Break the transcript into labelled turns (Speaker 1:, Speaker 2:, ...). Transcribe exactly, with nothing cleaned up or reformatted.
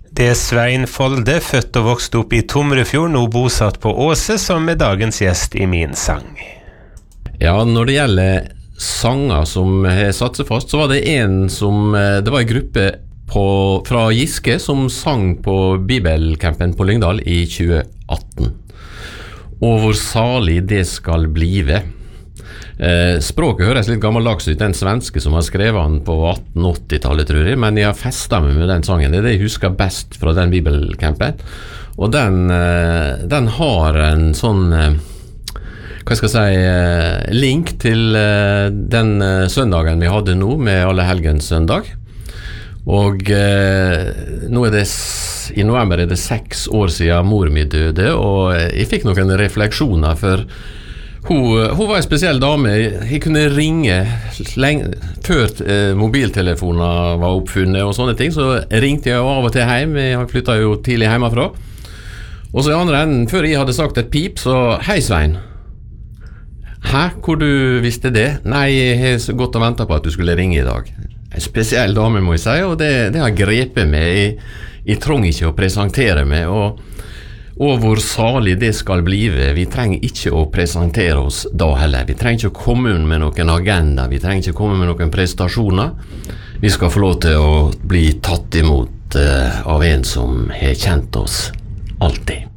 Speaker 1: Det er Svein Folde, født og vokst opp i Tomrefjord, nå bosatt på Åse, som er dagens gjest i min sang.
Speaker 2: Ja, når det gjelder sanger som har satt seg fast, så var det en som, det var en gruppe på, fra Giske som sang på Bibelcampen på Lyngdal i tjue atten. Og hvor salig det skal blive. Eh, språket høres litt gammeldags ut, den svenske som har skrevet den på atten åtti-tallet, tror jeg, men jeg har festet meg med den sangen. Det er det jeg husker best fra den Bibelcampen. Og den, eh, den har en sånn, eh, hva skal jeg si, eh, link til eh, den eh, søndagen vi hadde nå, med Alle helgens søndag. Og eh, nå er det, i november er det seks år siden mor mi døde, og jeg fikk noen refleksjoner, for Hun, hun var en spesiell dame. Jeg kunne ringe lenge, før eh, mobiltelefoner var oppfunnet og sånne ting, så ringte jeg av og til hjem. Jeg flyttet jo tidlig hjemmefra. Og så i andre enden, før jeg hadde sagt et pip, så hei Svein. Hæ, hvor du visste det? Nei, jeg har så godt å vente på at du skulle ringe i dag. En spesiell dame, må jeg si, og det, det har grepet meg. Jeg, jeg trenger ikke å presentere meg, og Og hvor salig det skal blive. Vi trenger ikke å presentere oss da heller. Vi trenger ikke å komme med noen agenda. Vi trenger ikke å komme med noen prestasjoner. Vi skal få lov til å bli tatt imot uh, av en som har kjent oss alltid.